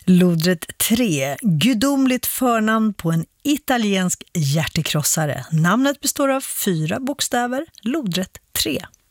Lodrätt 3, gudomligt förnamn på en italiensk hjärtekrossare. Namnet består av 4 bokstäver, lodrätt 3.